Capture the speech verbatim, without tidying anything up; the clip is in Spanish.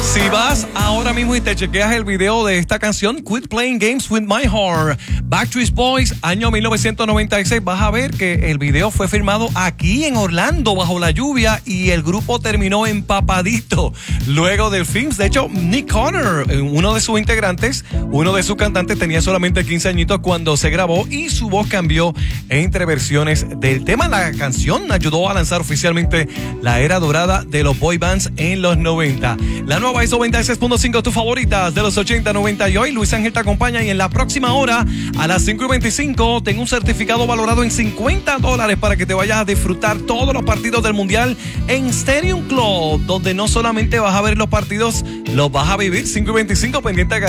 Si vas ahora mismo y te chequeas el video de esta canción, Quit Playing Games with My Heart, Backstreet Boys, año mil novecientos noventa y seis, vas a ver que el video fue filmado aquí en Orlando bajo la lluvia y el grupo terminó empapadito luego del film. De hecho, Nick Connor, uno de sus integrantes, uno de sus cantantes, tenía solamente quince añitos cuando se grabó y su voz cambió entre versiones del tema. La canción ayudó a lanzar oficialmente la era dorada de los boy bands en los noventa. La nueva es noventa y seis punto cinco, tus favoritas de los ochenta, noventa y hoy. Luis Ángel te acompaña y en la próxima hora, a las cinco y veinticinco, tengo un certificado valorado en cincuenta dólares para que te vayas a disfrutar todos los partidos del Mundial en Stadium Club, donde no solamente vas a ver los partidos, los vas a vivir. Cinco y veinticinco, pendiente a